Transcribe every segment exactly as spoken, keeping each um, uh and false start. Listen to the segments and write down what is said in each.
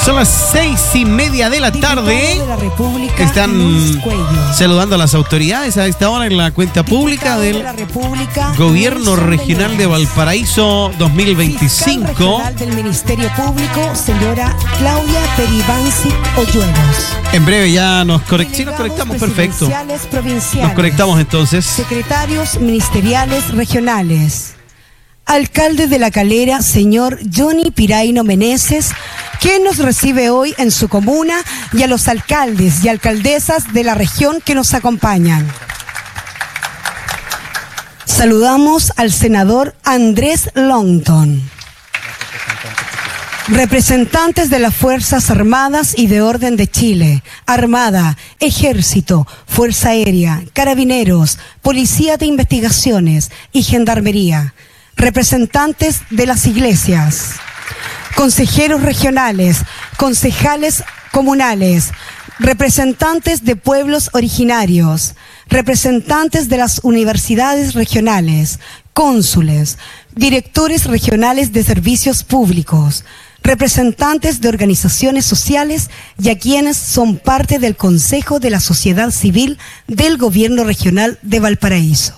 Son las seis y media de la tarde. De la República, Están saludando a las autoridades a esta hora en la cuenta pública del de la República, Gobierno Regional de Valparaíso dos mil veinticinco. Regional del Ministerio Público, señora Claudia Peribansi Oyuelos. En breve ya nos, correct sí, nos conectamos, perfecto. Nos conectamos entonces. Secretarios ministeriales regionales. Alcalde de La Calera, señor Johnny Piraino Meneses, quien nos recibe hoy en su comuna, y a los alcaldes y alcaldesas de la región que nos acompañan. Saludamos al senador Andrés Longton. Representantes de las Fuerzas Armadas y de Orden de Chile, Armada, Ejército, Fuerza Aérea, Carabineros, Policía de Investigaciones y Gendarmería. Representantes de las iglesias, consejeros regionales, concejales comunales, representantes de pueblos originarios, representantes de las universidades regionales, cónsules, directores regionales de servicios públicos, representantes de organizaciones sociales y a quienes son parte del Consejo de la Sociedad Civil del Gobierno Regional de Valparaíso.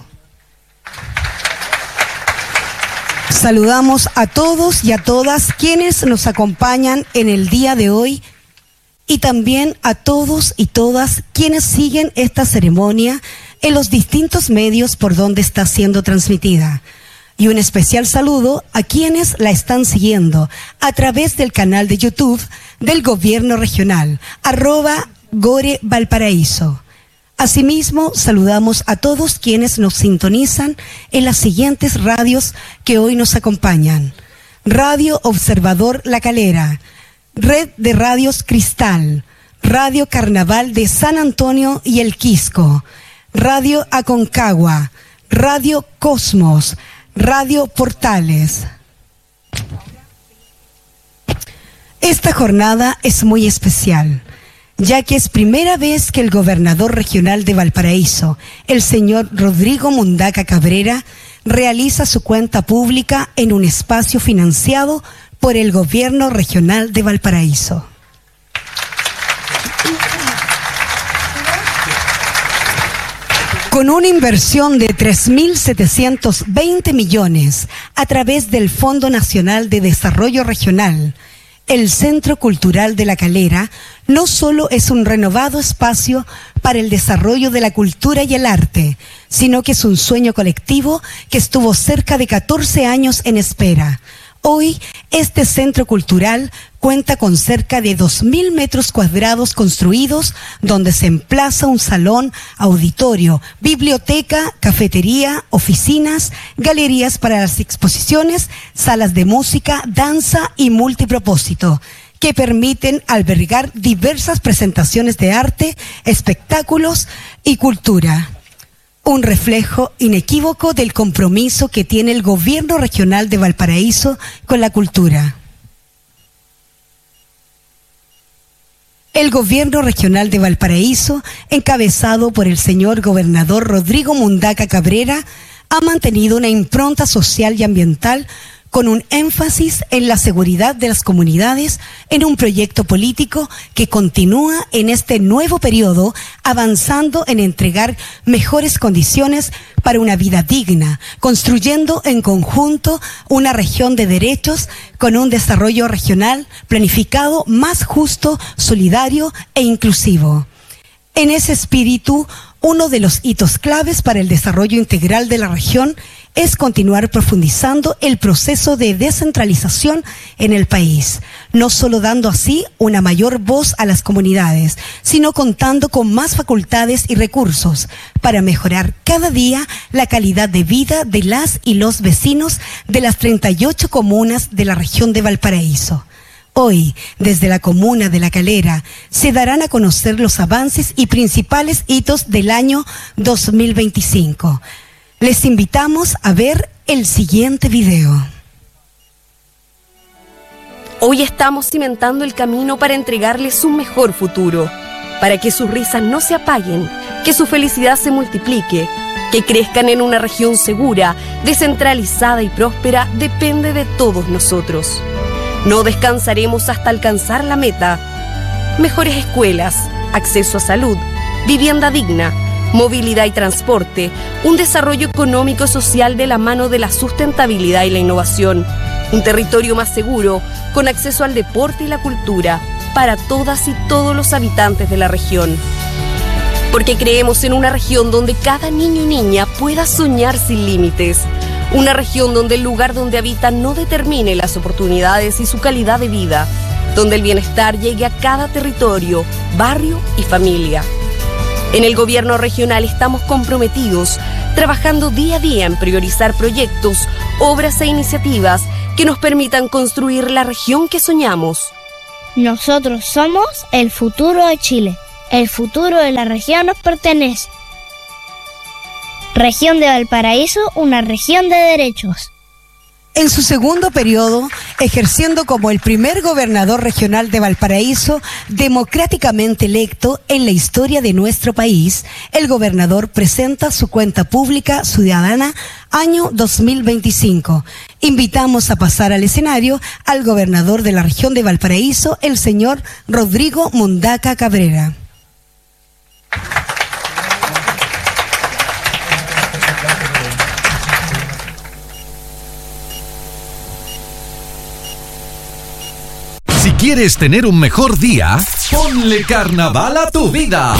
Saludamos a todos y a todas quienes nos acompañan en el día de hoy y también a todos y todas quienes siguen esta ceremonia en los distintos medios por donde está siendo transmitida. Y un especial saludo a quienes la están siguiendo a través del canal de YouTube del Gobierno Regional, arroba Gore Valparaíso. Asimismo, saludamos a todos quienes nos sintonizan en las siguientes radios que hoy nos acompañan. Radio Observador La Calera, Red de Radios Cristal, Radio Carnaval de San Antonio y El Quisco, Radio Aconcagua, Radio Cosmos, Radio Portales. Esta jornada es muy especial, ya que es primera vez que el gobernador regional de Valparaíso, el señor Rodrigo Mundaca Cabrera, realiza su cuenta pública en un espacio financiado por el Gobierno Regional de Valparaíso. Con una inversión de tres mil setecientos veinte millones a través del Fondo Nacional de Desarrollo Regional, el Centro Cultural de La Calera no solo es un renovado espacio para el desarrollo de la cultura y el arte, sino que es un sueño colectivo que estuvo cerca de catorce años en espera. Hoy, este centro cultural cuenta con cerca de dos mil metros cuadrados construidos, donde se emplaza un salón, auditorio, biblioteca, cafetería, oficinas, galerías para las exposiciones, salas de música, danza y multipropósito, que permiten albergar diversas presentaciones de arte, espectáculos y cultura. Un reflejo inequívoco del compromiso que tiene el Gobierno Regional de Valparaíso con la cultura. El Gobierno Regional de Valparaíso, encabezado por el señor gobernador Rodrigo Mundaca Cabrera, ha mantenido una impronta social y ambiental con un énfasis en la seguridad de las comunidades, en un proyecto político que continúa en este nuevo periodo, avanzando en entregar mejores condiciones para una vida digna, construyendo en conjunto una región de derechos con un desarrollo regional planificado más justo, solidario e inclusivo. En ese espíritu, uno de los hitos claves para el desarrollo integral de la región es continuar profundizando el proceso de descentralización en el país, no solo dando así una mayor voz a las comunidades, sino contando con más facultades y recursos para mejorar cada día la calidad de vida de las y los vecinos de las treinta y ocho comunas de la región de Valparaíso. Hoy, desde la comuna de La Calera, se darán a conocer los avances y principales hitos del año dos mil veinticinco. Les invitamos a ver el siguiente video. Hoy estamos cimentando el camino para entregarles un mejor futuro, para que sus risas no se apaguen, que su felicidad se multiplique, que crezcan en una región segura, descentralizada y próspera, depende de todos nosotros. No descansaremos hasta alcanzar la meta. Mejores escuelas, acceso a salud, vivienda digna, movilidad y transporte, un desarrollo económico y social de la mano de la sustentabilidad y la innovación, un territorio más seguro, con acceso al deporte y la cultura, para todas y todos los habitantes de la región. Porque creemos en una región donde cada niño y niña pueda soñar sin límites. Una región donde el lugar donde habita no determine las oportunidades y su calidad de vida. Donde el bienestar llegue a cada territorio, barrio y familia. En el gobierno regional estamos comprometidos, trabajando día a día en priorizar proyectos, obras e iniciativas que nos permitan construir la región que soñamos. Nosotros somos el futuro de Chile. El futuro de la región nos pertenece. Región de Valparaíso, una región de derechos. En su segundo periodo, ejerciendo como el primer gobernador regional de Valparaíso, democráticamente electo en la historia de nuestro país, el gobernador presenta su cuenta pública ciudadana año dos mil veinticinco. Invitamos a pasar al escenario al gobernador de la región de Valparaíso, el señor Rodrigo Mundaca Cabrera. Si quieres tener un mejor día, ponle carnaval a tu vida.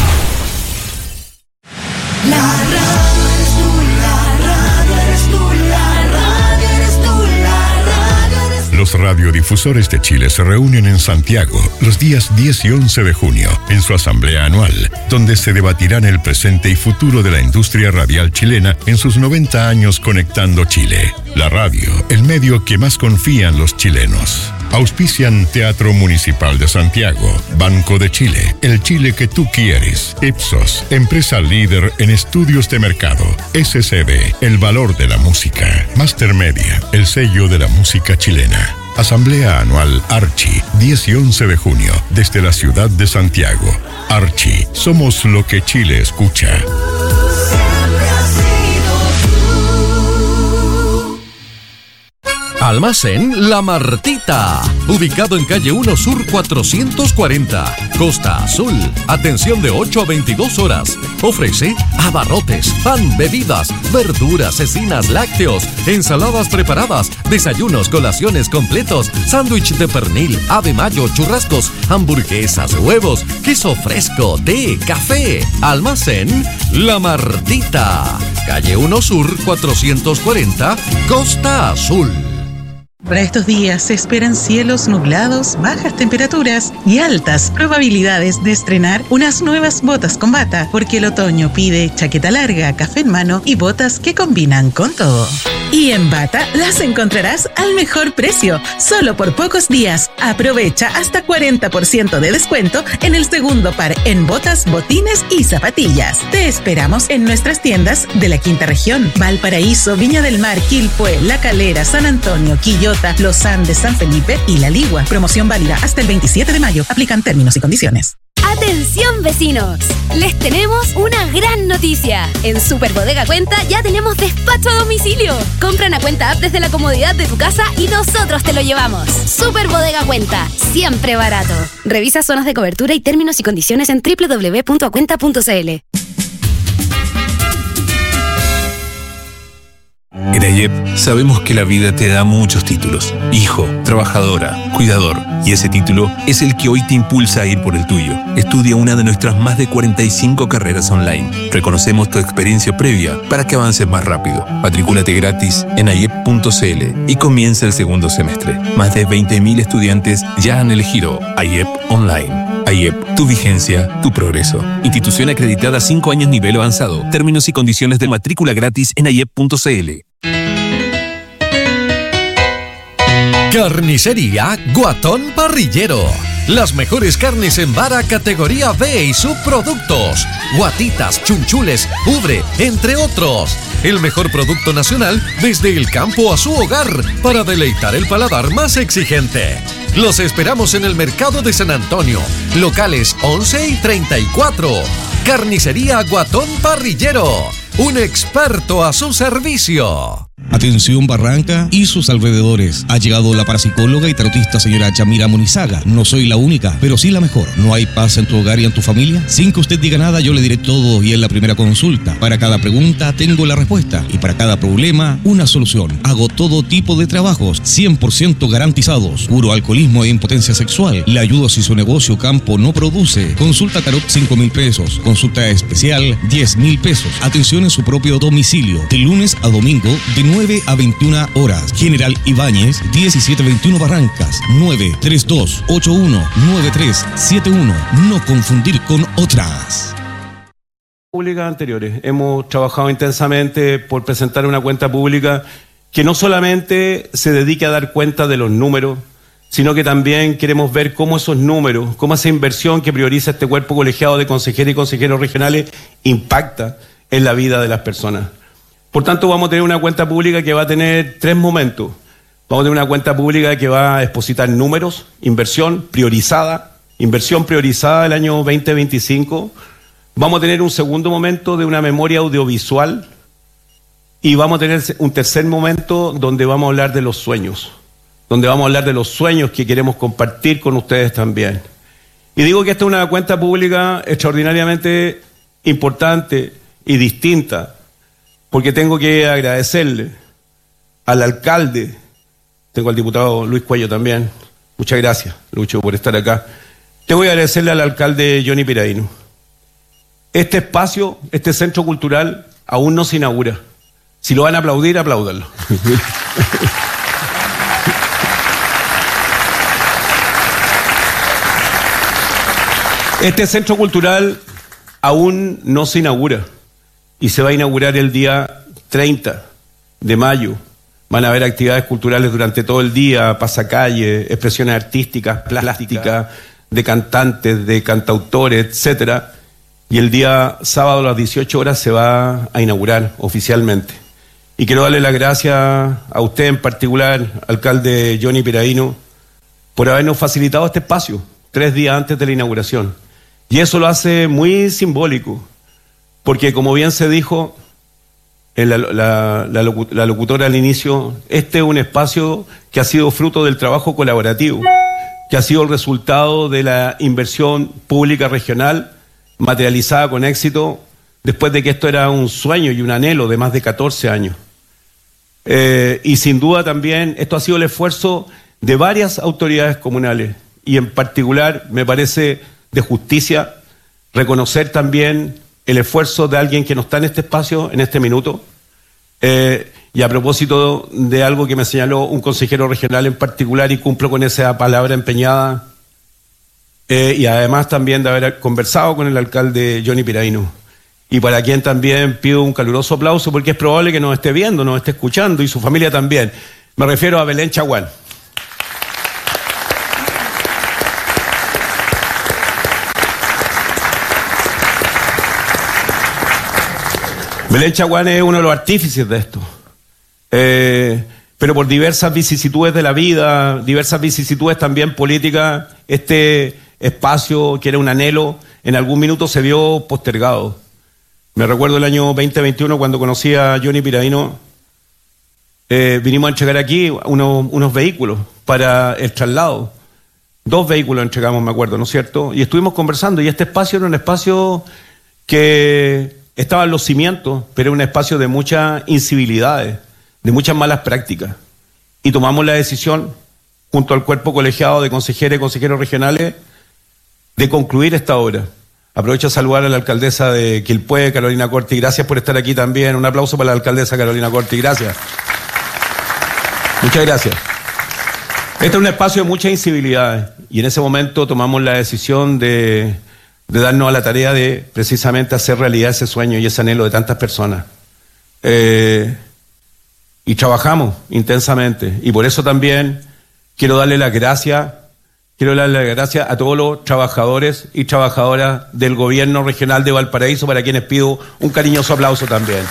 La radio eres tú, la radio eres tú, la radio eres tú, la radio eres tú. Los radiodifusores de Chile se reúnen en Santiago los días diez y once de junio en su asamblea anual, donde se debatirán el presente y futuro de la industria radial chilena en sus noventa años conectando Chile. La radio, el medio que más confían los chilenos. Auspician Teatro Municipal de Santiago, Banco de Chile, el Chile que tú quieres, Ipsos, empresa líder en estudios de mercado, S C B, el valor de la música, Master Media, el sello de la música chilena. Asamblea Anual Archi, diez y once de junio, desde la ciudad de Santiago. Archi, somos lo que Chile escucha. Almacén La Martita, ubicado en calle uno Sur cuatrocientos cuarenta, Costa Azul. Atención de ocho a veintidós horas. Ofrece abarrotes, pan, bebidas, verduras, cecinas, lácteos, ensaladas preparadas, desayunos, colaciones completos, sándwich de pernil, ave mayo, churrascos, hamburguesas, huevos, queso fresco, té, café. Almacén La Martita, calle uno Sur cuatrocientos cuarenta, Costa Azul. Para estos días se esperan cielos nublados, bajas temperaturas y altas probabilidades de estrenar unas nuevas botas con bata, porque el otoño pide chaqueta larga, café en mano y botas que combinan con todo. Y en Bata las encontrarás al mejor precio, solo por pocos días. Aprovecha hasta cuarenta por ciento de descuento en el segundo par en botas, botines y zapatillas. Te esperamos en nuestras tiendas de la Quinta Región, Valparaíso, Viña del Mar, Quilpué, La Calera, San Antonio, Quillota, Los Andes, San Felipe y La Ligua. Promoción válida hasta el veintisiete de mayo. Aplican términos y condiciones. ¡Atención, vecinos! Les tenemos una gran noticia. En Super Bodega Cuenta ya tenemos despacho a domicilio. Compra una Cuenta App desde la comodidad de tu casa y nosotros te lo llevamos. Super Bodega Cuenta, siempre barato. Revisa zonas de cobertura y términos y condiciones en doble u doble u doble u punto acuenta punto c l. En A Y E P sabemos que la vida te da muchos títulos: hijo, trabajadora, cuidador. Y ese título es el que hoy te impulsa a ir por el tuyo. Estudia una de nuestras más de cuarenta y cinco carreras online. Reconocemos tu experiencia previa para que avances más rápido. Matricúlate gratis en a y e p punto c l y comienza el segundo semestre. Más de veinte mil estudiantes ya han elegido A Y E P Online. A Y E P, tu vigencia, tu progreso. Institución acreditada cinco años nivel avanzado. Términos y condiciones de matrícula gratis en a y e p punto c l. Carnicería Guatón Parrillero. Las mejores carnes en vara categoría B y subproductos. Guatitas, chunchules, ubre, entre otros. El mejor producto nacional desde el campo a su hogar para deleitar el paladar más exigente. Los esperamos en el Mercado de San Antonio. Locales once y treinta y cuatro. Carnicería Guatón Parrillero. Un experto a su servicio. Atención Barranca y sus alrededores. Ha llegado la parapsicóloga y tarotista señora Yamira Munizaga. No soy la única, pero sí la mejor. ¿No hay paz en tu hogar y en tu familia? Sin que usted diga nada, yo le diré todo y en la primera consulta. Para cada pregunta tengo la respuesta y para cada problema una solución. Hago todo tipo de trabajos cien por ciento garantizados. Curo alcoholismo e impotencia sexual. Le ayudo si su negocio campo no produce. Consulta tarot cinco mil pesos. Consulta especial diez mil pesos. Atención en su propio domicilio. De lunes a domingo de nueve a veintiuna horas. General Ibáñez, diecisiete veintiuno Barrancas, nueve tres dos ocho uno nueve tres siete uno. No confundir con otras. Públicas anteriores. Hemos trabajado intensamente por presentar una cuenta pública que no solamente se dedique a dar cuenta de los números, sino que también queremos ver cómo esos números, cómo esa inversión que prioriza este cuerpo colegiado de consejeros y consejeros regionales impacta en la vida de las personas. Por tanto, vamos a tener una cuenta pública que va a tener tres momentos. Vamos a tener una cuenta pública que va a expositar números, inversión priorizada, inversión priorizada del año veinte veinticinco. Vamos a tener un segundo momento de una memoria audiovisual y vamos a tener un tercer momento donde vamos a hablar de los sueños, donde vamos a hablar de los sueños que queremos compartir con ustedes también. Y digo que esta es una cuenta pública extraordinariamente importante y distinta, porque tengo que agradecerle al alcalde, tengo al diputado Luis Cuello también, muchas gracias, Lucho, por estar acá. Tengo que agradecerle al alcalde Johnny Piraíno. Este espacio, este centro cultural, aún no se inaugura. Si lo van a aplaudir, apláudanlo. Este centro cultural aún no se inaugura. Y se va a inaugurar el día treinta de mayo. Van a haber actividades culturales durante todo el día, pasacalle, expresiones artísticas, plásticas, de cantantes, de cantautores, etcétera. Y el día sábado a las dieciocho horas se va a inaugurar oficialmente. Y quiero darle las gracias a usted en particular, alcalde Johnny Piraíno, por habernos facilitado este espacio tres días antes de la inauguración. Y eso lo hace muy simbólico. Porque como bien se dijo en la, la, la, locu la locutora al inicio, este es un espacio que ha sido fruto del trabajo colaborativo, que ha sido el resultado de la inversión pública regional materializada con éxito después de que esto era un sueño y un anhelo de más de catorce años. Eh, y sin duda también esto ha sido el esfuerzo de varias autoridades comunales y en particular me parece de justicia reconocer también el esfuerzo de alguien que no está en este espacio, en este minuto, eh, y a propósito de algo que me señaló un consejero regional en particular y cumplo con esa palabra empeñada, eh, y además también de haber conversado con el alcalde Johnny Piraíno, y para quien también pido un caluroso aplauso porque es probable que nos esté viendo, nos esté escuchando y su familia también. Me refiero a Belén Chaguán. Belén Chaguán es uno de los artífices de esto, eh, pero por diversas vicisitudes de la vida, diversas vicisitudes también políticas, este espacio que era un anhelo, en algún minuto se vio postergado. Me recuerdo el año veinte veintiuno cuando conocí a Johnny Piraíno, eh, vinimos a entregar aquí unos, unos vehículos para el traslado. Dos vehículos entregamos, me acuerdo, ¿no es cierto? Y estuvimos conversando y este espacio era un espacio que estaban los cimientos, pero era un espacio de muchas incivilidades, de muchas malas prácticas. Y tomamos la decisión, junto al cuerpo colegiado de consejeras y consejeros regionales, de concluir esta obra. Aprovecho a saludar a la alcaldesa de Quilpué, Carolina Corti, gracias por estar aquí también. Un aplauso para la alcaldesa Carolina Corti, gracias. Muchas gracias. Este es un espacio de muchas incivilidades y en ese momento tomamos la decisión de... de darnos a la tarea de precisamente hacer realidad ese sueño y ese anhelo de tantas personas. Eh, y trabajamos intensamente. Y por eso también quiero darle las gracias, quiero darle las gracias a todos los trabajadores y trabajadoras del gobierno regional de Valparaíso, para quienes pido un cariñoso aplauso también.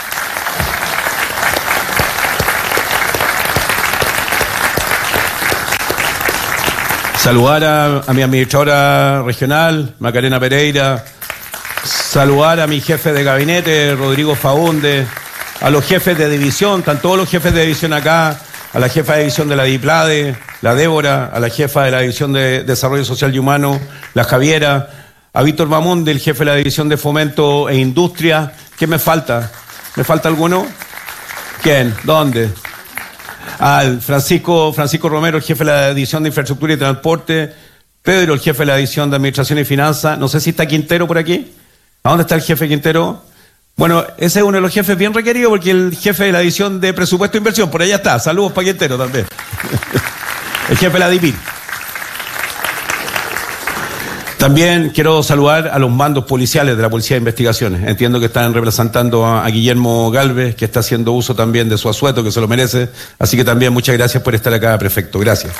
Saludar a, a mi administradora regional, Macarena Pereira, saludar a mi jefe de gabinete, Rodrigo Faúnde, a los jefes de división, están todos los jefes de división acá, a la jefa de división de la DIPLADE, la Débora, a la jefa de la división de Desarrollo Social y Humano, la Javiera, a Víctor Bamonde, el jefe de la división de Fomento e Industria. ¿Qué me falta? ¿Me falta alguno? ¿Quién? ¿Dónde? Al Francisco, Francisco Romero, el jefe de la división de Infraestructura y Transporte. Pedro, el jefe de la división de Administración y Finanzas. No sé si está Quintero por aquí. ¿A dónde está el jefe Quintero? Bueno, ese es uno de los jefes bien requeridos porque el jefe de la división de Presupuesto e Inversión, por allá está. Saludos para Quintero también. El jefe de la DIPIR. También quiero saludar a los mandos policiales de la Policía de Investigaciones. Entiendo que están representando a, a Guillermo Galvez, que está haciendo uso también de su asueto, que se lo merece. Así que también muchas gracias por estar acá, prefecto. Gracias.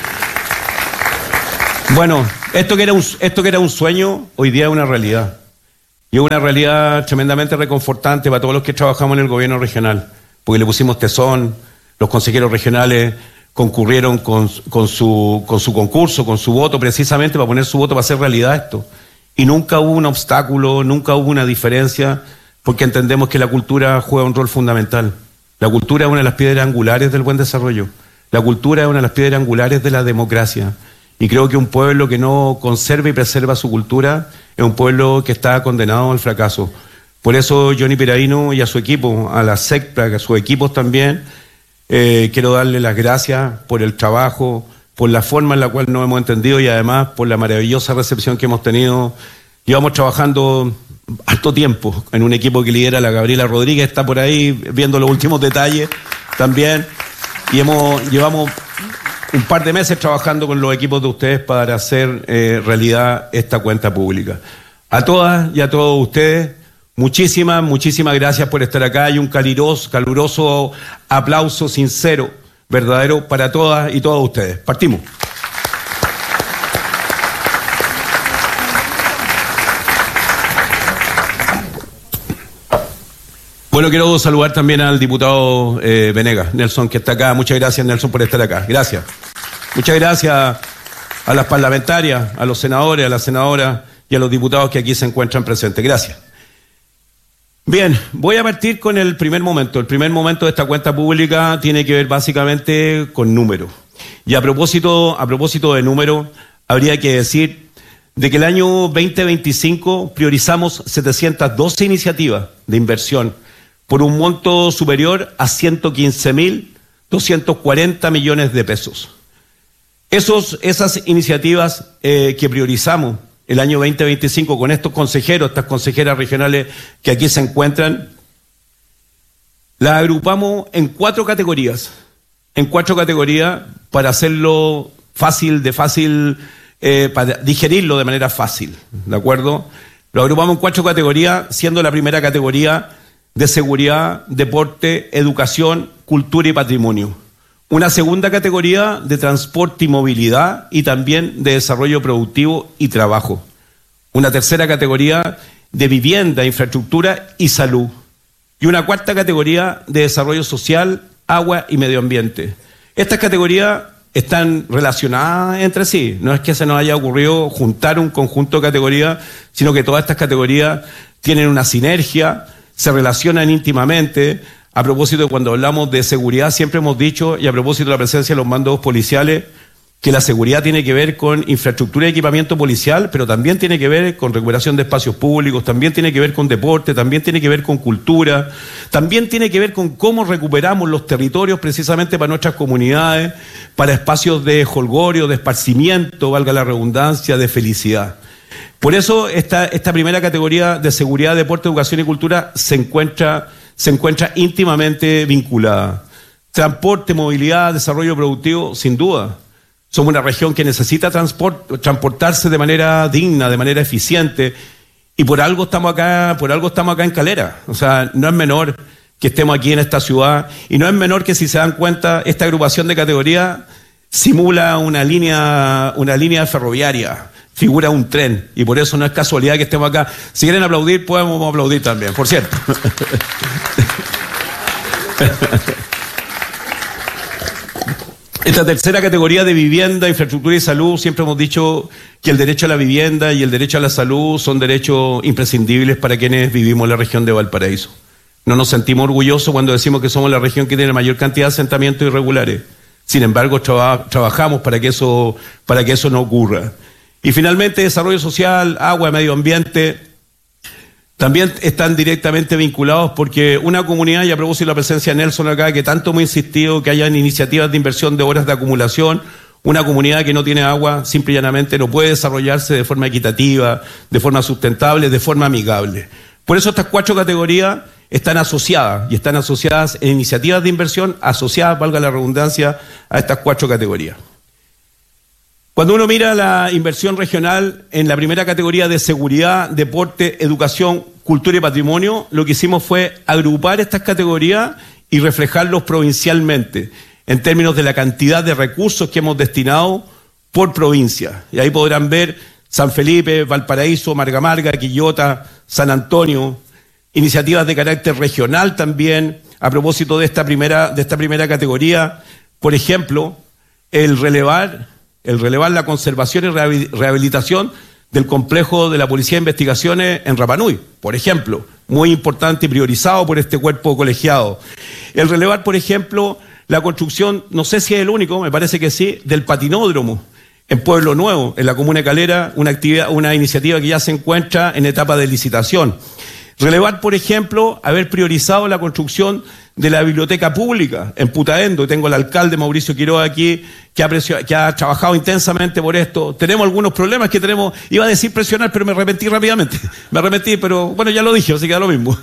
Bueno, esto que era un, esto que era un sueño, hoy día es una realidad. Y es una realidad tremendamente reconfortante para todos los que trabajamos en el gobierno regional. Porque le pusimos tesón, los consejeros regionales concurrieron con, con, su, con su concurso, con su voto, precisamente para poner su voto para hacer realidad esto. Y nunca hubo un obstáculo, nunca hubo una diferencia, porque entendemos que la cultura juega un rol fundamental. La cultura es una de las piedras angulares del buen desarrollo. La cultura es una de las piedras angulares de la democracia. Y creo que un pueblo que no conserva y preserva su cultura es un pueblo que está condenado al fracaso. Por eso Johnny Piraíno y a su equipo, a la SECPRA, a sus equipos también, Eh, quiero darle las gracias por el trabajo, por la forma en la cual nos hemos entendido y además por la maravillosa recepción que hemos tenido. Llevamos trabajando harto tiempo en un equipo que lidera la Gabriela Rodríguez, está por ahí viendo los últimos detalles también, y hemos llevamos un par de meses trabajando con los equipos de ustedes para hacer eh, realidad esta cuenta pública. A todas y a todos ustedes, muchísimas, muchísimas gracias por estar acá y un caluroso, caluroso aplauso sincero, verdadero, para todas y todos ustedes. Partimos. Bueno, quiero saludar también al diputado eh, Venegas, Nelson, que está acá. Muchas gracias, Nelson, por estar acá. Gracias. Muchas gracias a las parlamentarias, a los senadores, a las senadoras y a los diputados que aquí se encuentran presentes. Gracias. Bien, voy a partir con el primer momento. El primer momento de esta cuenta pública tiene que ver básicamente con números. Y a propósito, a propósito de números, habría que decir de que el año veinte veinticinco priorizamos setecientas doce iniciativas de inversión por un monto superior a ciento quince mil doscientos cuarenta millones de pesos. Esos, esas iniciativas eh, que priorizamos el año veinte veinticinco con estos consejeros, estas consejeras regionales que aquí se encuentran, las agrupamos en cuatro categorías, en cuatro categorías para hacerlo fácil, de fácil, eh, para digerirlo de manera fácil, ¿de acuerdo? Lo agrupamos en cuatro categorías, siendo la primera categoría de seguridad, deporte, educación, cultura y patrimonio. Una segunda categoría de transporte y movilidad y también de desarrollo productivo y trabajo. Una tercera categoría de vivienda, infraestructura y salud. Y una cuarta categoría de desarrollo social, agua y medio ambiente. Estas categorías están relacionadas entre sí. No es que se nos haya ocurrido juntar un conjunto de categorías, sino que todas estas categorías tienen una sinergia, se relacionan íntimamente. A propósito de cuando hablamos de seguridad, siempre hemos dicho, y a propósito de la presencia de los mandos policiales, que la seguridad tiene que ver con infraestructura y equipamiento policial, pero también tiene que ver con recuperación de espacios públicos, también tiene que ver con deporte, también tiene que ver con cultura, también tiene que ver con cómo recuperamos los territorios precisamente para nuestras comunidades, para espacios de jolgorio, de esparcimiento, valga la redundancia, de felicidad. Por eso esta, esta primera categoría de seguridad, deporte, educación y cultura se encuentra... se encuentra íntimamente vinculada. Transporte, movilidad, desarrollo productivo, sin duda. Somos una región que necesita transport, transportarse de manera digna, de manera eficiente, y por algo estamos acá, por algo estamos acá en Calera. O sea, no es menor que estemos aquí en esta ciudad, y no es menor que, si se dan cuenta, esta agrupación de categorías simula una línea, una línea ferroviaria, figura un tren, y por eso no es casualidad que estemos acá. Si quieren aplaudir, podemos aplaudir también, por cierto. Esta tercera categoría de vivienda, infraestructura y salud, siempre hemos dicho que el derecho a la vivienda y el derecho a la salud son derechos imprescindibles para quienes vivimos en la región de Valparaíso. No nos sentimos orgullosos cuando decimos que somos la región que tiene la mayor cantidad de asentamientos irregulares. Sin embargo, traba, trabajamos para que eso, para que eso no ocurra. Y finalmente, desarrollo social, agua, medio ambiente, también están directamente vinculados porque una comunidad, y a propósito de la presencia de Nelson acá, que tanto hemos insistido que hayan iniciativas de inversión de horas de acumulación, una comunidad que no tiene agua, simple y llanamente no puede desarrollarse de forma equitativa, de forma sustentable, de forma amigable. Por eso estas cuatro categorías están asociadas, y están asociadas en iniciativas de inversión, asociadas, valga la redundancia, a estas cuatro categorías. Cuando uno mira la inversión regional en la primera categoría de seguridad, deporte, educación, cultura y patrimonio, lo que hicimos fue agrupar estas categorías y reflejarlos provincialmente, en términos de la cantidad de recursos que hemos destinado por provincia. Y ahí podrán ver San Felipe, Valparaíso, Marga Marga, Quillota, San Antonio, iniciativas de carácter regional también, a propósito de esta primera, de esta primera categoría. Por ejemplo, el relevar, el relevar la conservación y rehabilitación del complejo de la Policía de Investigaciones en Rapa Nui, por ejemplo, muy importante y priorizado por este cuerpo colegiado. El relevar, por ejemplo, la construcción, no sé si es el único, me parece que sí, del patinódromo en Pueblo Nuevo, en la comuna de Calera, una actividad, una iniciativa que ya se encuentra en etapa de licitación. Relevar, por ejemplo, haber priorizado la construcción de la biblioteca pública en Putaendo. Tengo al alcalde Mauricio Quiroga aquí, que ha, presio- que ha trabajado intensamente por esto. Tenemos algunos problemas que tenemos, iba a decir presionar, pero me arrepentí rápidamente. Me arrepentí, pero bueno, ya lo dije, así que da lo mismo.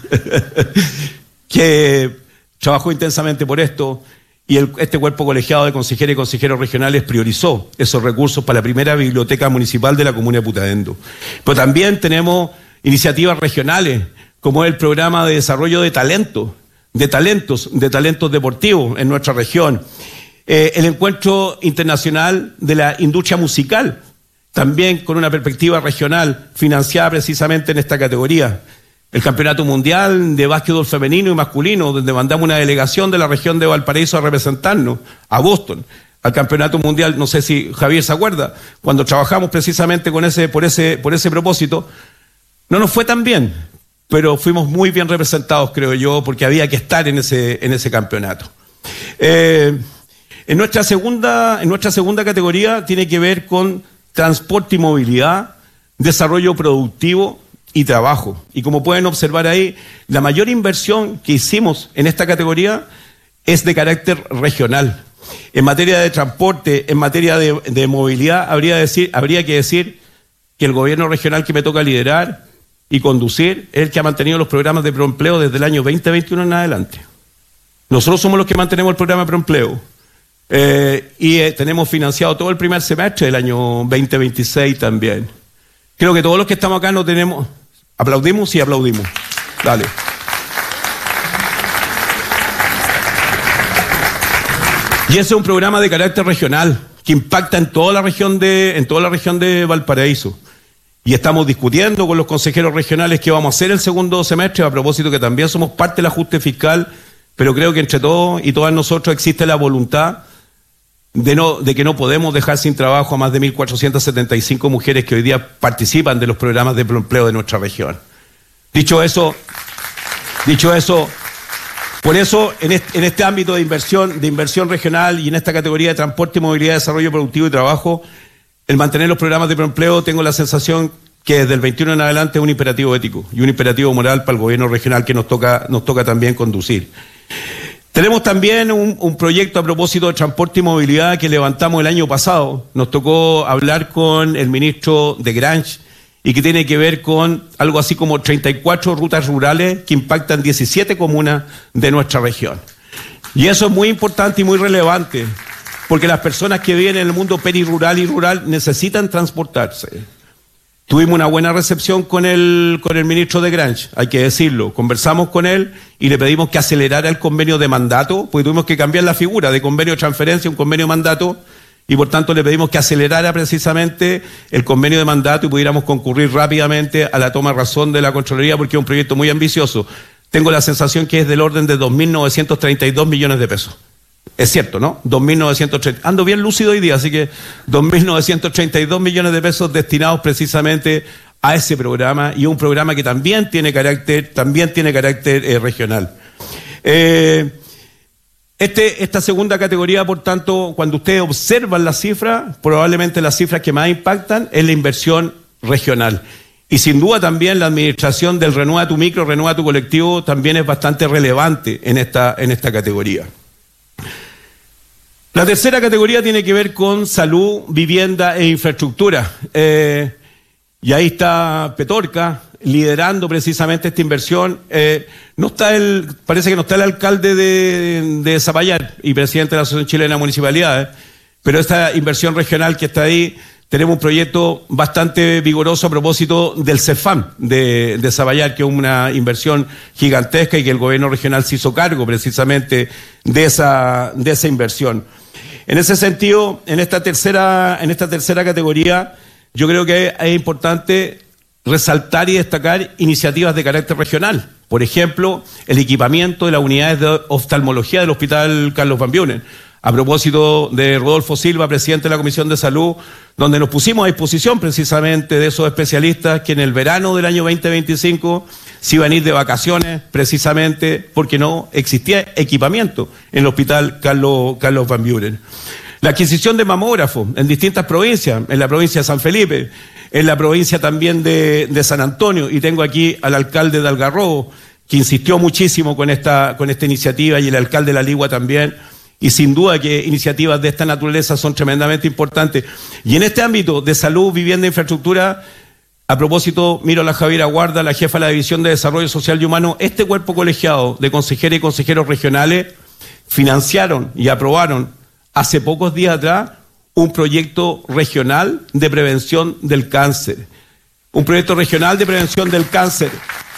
Que trabajó intensamente por esto. Y el, este cuerpo colegiado de consejeros y consejeros regionales priorizó esos recursos para la primera biblioteca municipal de la comuna de Putaendo. Pero también tenemos iniciativas regionales, como el programa de desarrollo de talentos, de talentos, de talentos deportivos en nuestra región. Eh, el encuentro internacional de la industria musical, también con una perspectiva regional, financiada precisamente en esta categoría. El Campeonato Mundial de Básquetbol Femenino y Masculino, donde mandamos una delegación de la región de Valparaíso a representarnos, a Boston, al Campeonato Mundial, no sé si Javier se acuerda, cuando trabajamos precisamente con ese, por ese, por ese propósito, no nos fue tan bien, pero fuimos muy bien representados, creo yo, porque había que estar en ese, en ese campeonato. Eh, en nuestra segunda, en nuestra segunda categoría tiene que ver con transporte y movilidad, desarrollo productivo y trabajo. Y como pueden observar ahí, la mayor inversión que hicimos en esta categoría es de carácter regional. En materia de transporte, en materia de, de movilidad, habría, decir, habría que decir que el gobierno regional que me toca liderar y conducir es el que ha mantenido los programas de proempleo desde el año veinte veintiuno en adelante. Nosotros somos los que mantenemos el programa de proempleo. Eh, y eh, tenemos financiado todo el primer semestre del año veinte veintiséis también. Creo que todos los que estamos acá no tenemos... ¿Aplaudimos? Sí, aplaudimos. Dale. Y ese es un programa de carácter regional que impacta en toda la región de, en toda la región de Valparaíso. Y estamos discutiendo con los consejeros regionales qué vamos a hacer el segundo semestre, a propósito que también somos parte del ajuste fiscal, pero creo que entre todos y todas nosotros existe la voluntad de, no, de que no podemos dejar sin trabajo a más de mil cuatrocientas setenta y cinco mujeres que hoy día participan de los programas de empleo de nuestra región. Dicho eso, dicho eso, por eso en este, en este ámbito de inversión, de inversión regional y en esta categoría de transporte, movilidad, desarrollo productivo y trabajo, el mantener los programas de empleo, tengo la sensación que desde el veintiuno en adelante es un imperativo ético y un imperativo moral para el gobierno regional que nos toca, nos toca también conducir. Tenemos también un, un proyecto a propósito de transporte y movilidad que levantamos el año pasado. Nos tocó hablar con el ministro de Grange y que tiene que ver con algo así como treinta y cuatro rutas rurales que impactan diecisiete comunas de nuestra región. Y eso es muy importante y muy relevante, porque las personas que viven en el mundo perirural y rural necesitan transportarse. Tuvimos una buena recepción con el, con el ministro de Grange, hay que decirlo. Conversamos con él y le pedimos que acelerara el convenio de mandato, porque tuvimos que cambiar la figura de convenio de transferencia a un convenio de mandato, y por tanto le pedimos que acelerara precisamente el convenio de mandato y pudiéramos concurrir rápidamente a la toma de razón de la Contraloría, porque es un proyecto muy ambicioso. Tengo la sensación que es del orden de dos mil novecientos treinta y dos millones de pesos. Es cierto, ¿no? dos mil novecientos treinta. Ando bien lúcido hoy día, así que dos mil novecientos treinta y dos millones de pesos destinados precisamente a ese programa, y es un programa que también tiene carácter, también tiene carácter eh, regional. Eh, este, esta segunda categoría, por tanto, cuando ustedes observan las cifras, probablemente las cifras que más impactan es la inversión regional. Y sin duda también la administración del Renueva tu Micro, Renueva tu Colectivo también es bastante relevante en esta, en esta categoría. La tercera categoría tiene que ver con salud, vivienda e infraestructura. Eh, y ahí está Petorca liderando precisamente esta inversión. Eh, no está el, parece que no está el alcalde de, de Zapallar y presidente de la Asociación Chilena de Municipalidades, pero esta inversión regional que está ahí, tenemos un proyecto bastante vigoroso a propósito del CEFAM de, de Zapallar, que es una inversión gigantesca y que el gobierno regional se hizo cargo precisamente de esa, de esa inversión. En ese sentido, en esta tercera, en esta tercera categoría, yo creo que es importante resaltar y destacar iniciativas de carácter regional. Por ejemplo, el equipamiento de las unidades de oftalmología del Hospital Carlos Van Buren. A propósito de Rodolfo Silva, presidente de la Comisión de Salud, donde nos pusimos a disposición precisamente de esos especialistas que en el verano del año veinte veinticinco se iban a ir de vacaciones precisamente porque no existía equipamiento en el Hospital Carlos, Carlos Van Buren. La adquisición de mamógrafos en distintas provincias, en la provincia de San Felipe, en la provincia también de, de San Antonio, y tengo aquí al alcalde de Algarrobo, que insistió muchísimo con esta, con esta iniciativa, y el alcalde de La Ligua también. Y sin duda que iniciativas de esta naturaleza son tremendamente importantes. Y en este ámbito de salud, vivienda e infraestructura, a propósito, miro a la Javiera Guarda, la jefa de la División de Desarrollo Social y Humano, este cuerpo colegiado de consejeras y consejeros regionales financiaron y aprobaron hace pocos días atrás un proyecto regional de prevención del cáncer. Un proyecto regional de prevención del cáncer.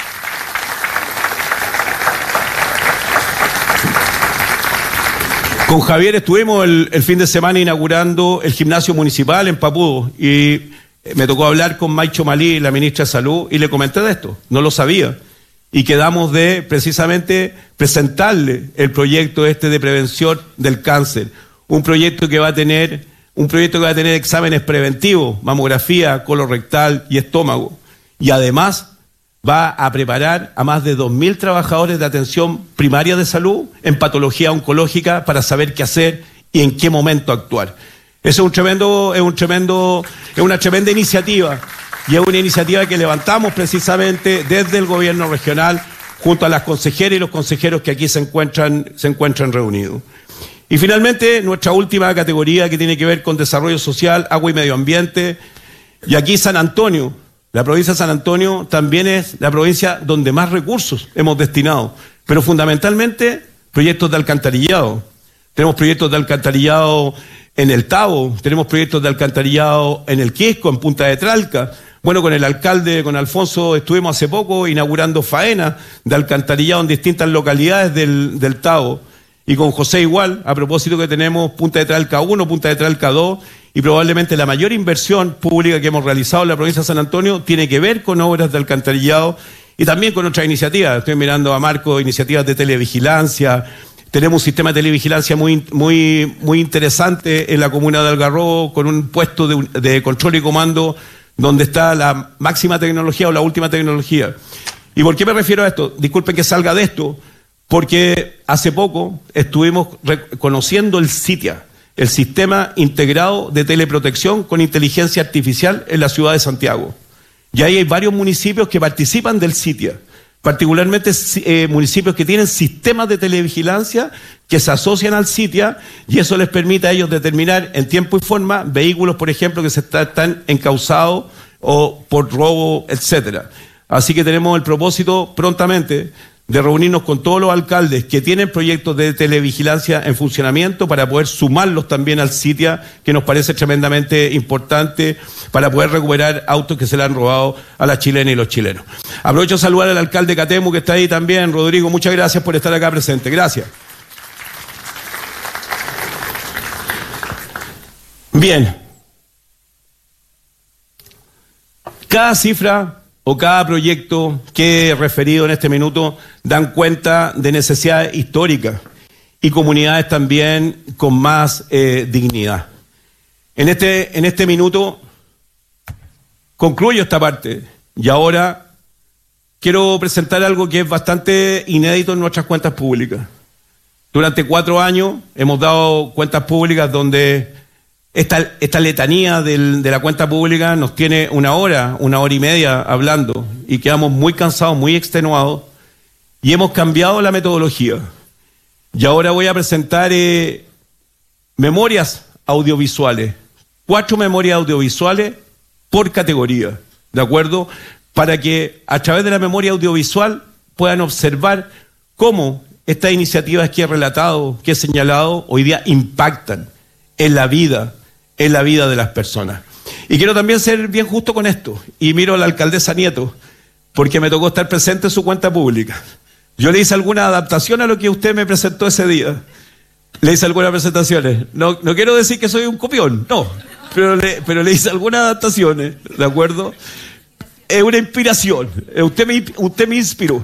Con Javier estuvimos el, el fin de semana inaugurando el gimnasio municipal en Papudo y me tocó hablar con Maicho Malí, la ministra de Salud, y le comenté de esto, no lo sabía. Y quedamos de precisamente presentarle el proyecto este de prevención del cáncer. Un proyecto que va a tener, un proyecto que va a tener exámenes preventivos, mamografía, colorectal y estómago. Y además va a preparar a más de dos mil trabajadores de atención primaria de salud en patología oncológica para saber qué hacer y en qué momento actuar. Eso es un tremendo, es un tremendo, es una tremenda iniciativa, y es una iniciativa que levantamos precisamente desde el gobierno regional junto a las consejeras y los consejeros que aquí se encuentran, se encuentran reunidos. Y finalmente, nuestra última categoría, que tiene que ver con desarrollo social, agua y medio ambiente, y aquí San Antonio. La provincia de San Antonio también es la provincia donde más recursos hemos destinado, pero fundamentalmente proyectos de alcantarillado. Tenemos proyectos de alcantarillado en el Tabo, tenemos proyectos de alcantarillado en el Quisco, en Punta de Tralca. Bueno, con el alcalde, con Alfonso, estuvimos hace poco inaugurando faenas de alcantarillado en distintas localidades del, del Tabo. Y con José igual, a propósito que tenemos Punta de Tralca uno, Punta de Tralca dos, y probablemente la mayor inversión pública que hemos realizado en la provincia de San Antonio tiene que ver con obras de alcantarillado y también con otras iniciativas. Estoy mirando a Marco, iniciativas de televigilancia. Tenemos un sistema de televigilancia muy, muy, muy interesante en la comuna de Algarrobo, con un puesto de, de control y comando donde está la máxima tecnología o la última tecnología. ¿Y por qué me refiero a esto? Disculpen que salga de esto, porque hace poco estuvimos reconociendo el SITIA, el Sistema Integrado de Teleprotección con Inteligencia Artificial en la ciudad de Santiago. Y ahí hay varios municipios que participan del SITIA, particularmente eh, municipios que tienen sistemas de televigilancia que se asocian al SITIA, y eso les permite a ellos determinar en tiempo y forma vehículos, por ejemplo, que se está, están encausados o por robo, etcétera. Así que tenemos el propósito prontamente de reunirnos con todos los alcaldes que tienen proyectos de televigilancia en funcionamiento para poder sumarlos también al SITIA, que nos parece tremendamente importante para poder recuperar autos que se le han robado a las chilenas y los chilenos. Aprovecho a saludar al alcalde Catemu, que está ahí también. Rodrigo, muchas gracias por estar acá presente. Gracias. Bien. Cada cifra o cada proyecto que he referido en este minuto dan cuenta de necesidades históricas y comunidades también con más eh, dignidad. En este, en este minuto Concluyo esta parte y ahora quiero presentar algo que es bastante inédito en nuestras cuentas públicas. Durante cuatro años hemos dado cuentas públicas donde esta, esta letanía del, de la cuenta pública nos tiene una hora, una hora y media hablando y quedamos muy cansados, muy extenuados y hemos cambiado la metodología. Y ahora voy a presentar eh, memorias audiovisuales, cuatro memorias audiovisuales por categoría, ¿de acuerdo? Para que a través de la memoria audiovisual puedan observar cómo estas iniciativas que he relatado, que he señalado, hoy día impactan en la vida, en la vida de las personas. Y quiero también ser bien justo con esto, y miro a la alcaldesa Nieto, porque me tocó estar presente en su cuenta pública. Yo le hice alguna adaptación a lo que usted me presentó ese día. Le hice algunas presentaciones. No, no quiero decir que soy un copión, no, pero le, pero le hice algunas adaptaciones, ¿de acuerdo? Es una inspiración, usted me, usted me inspiró.